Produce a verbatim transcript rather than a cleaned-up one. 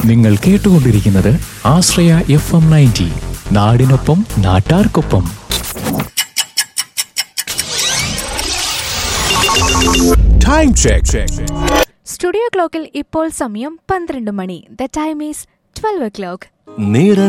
നിങ്ങൾ കേട്ടുകൊണ്ടിരിക്കുന്നത് ആശ്രയ F M ninety, നാടിനൊപ്പം നാട്ടാർക്കൊപ്പം. Time check. സ്റ്റുഡിയോ ക്ലോക്കിൽ ഇപ്പോൾ സമയം പന്ത്രണ്ട് മണി. The time is twelve O clock.